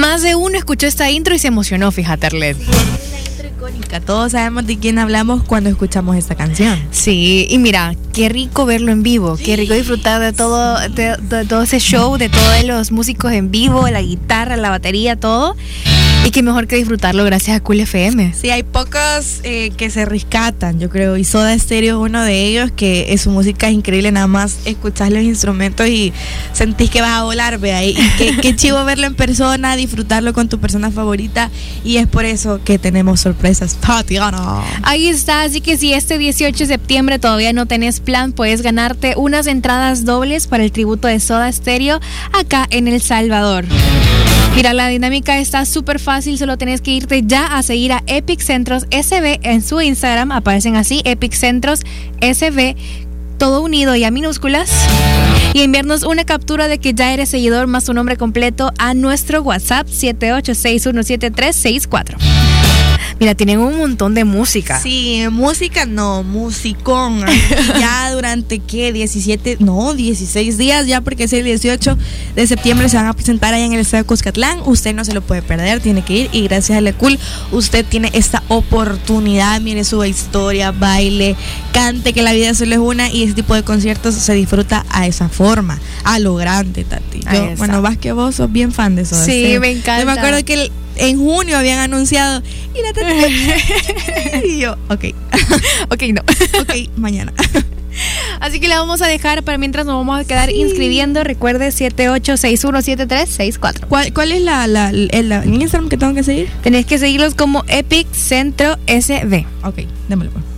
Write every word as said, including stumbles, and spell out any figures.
Más de uno escuchó esta intro y se emocionó, fíjate, Arlet. Sí, es una intro icónica. Todos sabemos de quién hablamos cuando escuchamos esta canción. Sí, y mira, qué rico verlo en vivo, qué rico disfrutar de todo, de, de todo ese show, de todos los músicos en vivo, la guitarra, la batería, todo. Y qué mejor que disfrutarlo gracias a Cool F M. Sí, hay pocos eh, que se rescatan, yo creo, y Soda Stereo es uno de ellos, que es, su música es increíble, nada más escuchás los instrumentos y sentís que vas a volar, vea, y qué, qué chivo verlo en persona, disfrutarlo con tu persona favorita, y es por eso que tenemos sorpresas, Tatiana. Ahí está, así que si este dieciocho de septiembre todavía no tenés plan, puedes ganarte unas entradas dobles para el tributo de Soda Stereo acá en El Salvador. Mira, la dinámica está súper fácil, solo tenés que irte ya a seguir a Epic Centros S B en su Instagram, aparecen así, Epic Centros S B, todo unido y a minúsculas, y enviarnos una captura de que ya eres seguidor más tu nombre completo a nuestro WhatsApp siete ocho seis uno siete tres seis cuatro. Mira, tienen un montón de música. Sí, música no, musicón. Y ya durante, ¿qué? diecisiete, no, dieciséis días ya, porque es el dieciocho de septiembre, se van a presentar ahí en el Estadio Cuscatlán. Usted no se lo puede perder, tiene que ir. Y gracias a Le Cool, usted tiene esta oportunidad. Mire, suba historia, baile, cante, que la vida solo es una. Y ese tipo de conciertos se disfruta a esa forma, a lo grande, Tati. Yo, bueno, vas que vos sos bien fan de eso. Sí, ¿sí? Me encanta. Yo me acuerdo que el, en junio habían anunciado y la Tati y yo, ok. Ok, no. Ok, mañana. Así que la vamos a dejar para mientras nos vamos a quedar sí. inscribiendo. Recuerde siete ocho seis uno siete tres seis cuatro. ¿Cuál, cuál es la, la, el, la, el Instagram que tengo que seguir? Tenés que seguirlos como Epic Centro S B. Ok, démoslo pues.